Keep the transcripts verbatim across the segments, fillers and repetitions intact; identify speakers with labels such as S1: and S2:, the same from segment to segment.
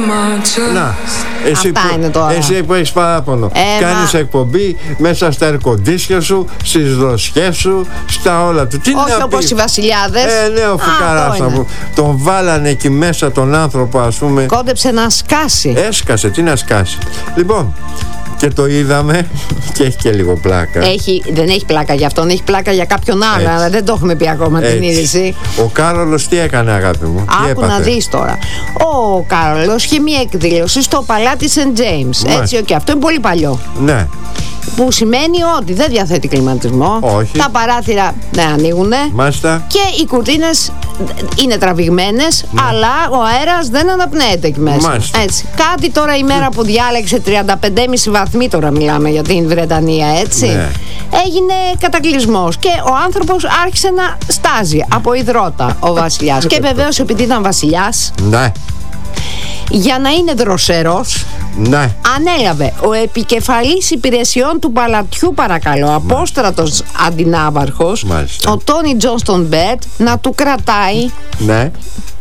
S1: Να, εσύ
S2: Αυτά
S1: που,
S2: είναι τώρα.
S1: εσύ που έχεις παράπονο,
S2: Ε,
S1: κάνεις
S2: μα...
S1: εκπομπή μέσα στα ερκοντήσια σου, στις δροσιές σου, στα όλα του. Τι
S2: Όχι
S1: να
S2: όπως
S1: πει?
S2: οι βασιλιάδες.
S1: Ε, ναι, ο φουκαράς να πούμε. Τον βάλανε εκεί μέσα τον άνθρωπο, ας πούμε.
S2: Κόντεψε να σκάσει.
S1: Έσκασε, τι να σκάσει. Λοιπόν, και το είδαμε και έχει και λίγο πλάκα.
S2: Έχει, δεν έχει πλάκα για αυτόν, έχει πλάκα για κάποιον άλλο.
S1: Έτσι.
S2: Αλλά δεν το έχουμε πει ακόμα την
S1: Έτσι.
S2: είδηση.
S1: Ο Κάρολος τι έκανε, αγάπη μου? Τι
S2: Άκου να
S1: έπαθε?
S2: δεις τώρα. Ο Κάρολος είχε μία εκδήλωση στο παλάτι Σεντ Τζέιμς. Έτσι, και αυτό είναι πολύ παλιό.
S1: Ναι.
S2: Που σημαίνει ότι δεν διαθέτει κλιματισμό.
S1: Όχι.
S2: Τα παράθυρα δεν ανοίγουν.
S1: Μάλιστα.
S2: Και οι κουρτίνες είναι τραβηγμένες,
S1: Ναι.
S2: αλλά ο αέρας δεν αναπνέεται εκεί μέσα.
S1: Μάλιστα.
S2: Έτσι. Κάτι τώρα η μέρα που διάλεξε τριάντα πέντε κόμμα πέντε βαθμοί, τώρα μιλάμε για την Βρετανία, έτσι.
S1: Ναι.
S2: Έγινε κατακλυσμός και ο άνθρωπος άρχισε να στάζει από υδρότα ο βασιλιάς. Και βεβαίως, επειδή ήταν βασιλιάς,
S1: Ναι.
S2: για να είναι δροσερός,
S1: Ναι.
S2: ανέλαβε ο επικεφαλής υπηρεσιών του παλατιού, παρακαλώ, απόστρατος αντινάβαρχος,
S1: Μάλιστα.
S2: ο Τόνι Τζόνστον Μπέρτ, να του κρατάει
S1: Ναι.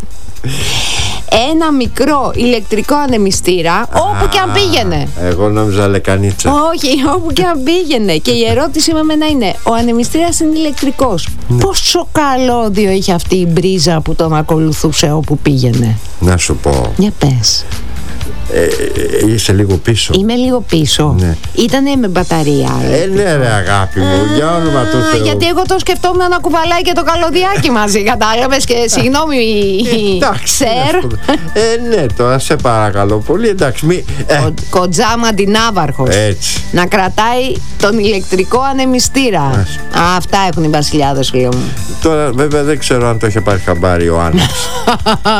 S2: ένα μικρό ηλεκτρικό ανεμιστήρα όπου και αν πήγαινε.
S1: Εγώ νόμιζα λεκανίτσα.
S2: Όχι, όπου και αν πήγαινε. Και η ερώτηση με εμένα είναι: ο ανεμιστήρας είναι ηλεκτρικός. Πόσο καλώδιο είχε αυτή η μπρίζα που τον ακολουθούσε όπου πήγαινε?
S1: Να σου πω,
S2: Για πες.
S1: ε, ε, είσαι λίγο πίσω.
S2: Είμαι λίγο πίσω.
S1: Ναι.
S2: Ήτανε με μπαταρία.
S1: Ε, ναι ρε αγάπη μου, για όνομα του
S2: Α,
S1: Θεού.
S2: γιατί εγώ το σκεφτόμουν να κουβαλάει και το καλωδιάκι μαζί, κατάλαβες? Και συγγνώμη,
S1: Εντάξει,
S2: ξέρ.
S1: να σου πω. Ε, ναι, τώρα σε παρακαλώ πολύ, εντάξει, μη... ε,
S2: Ο Κοντζάμα αντινάβαρχος.
S1: έτσι.
S2: Να κρατάει τον ηλεκτρικό ανεμιστήρα. Α, αυτά έχουν οι βασιλιάδες, φίλο μου.
S1: Τώρα βέβαια δεν ξέρω αν το είχε πάρει χαμπάρι ο Άννας.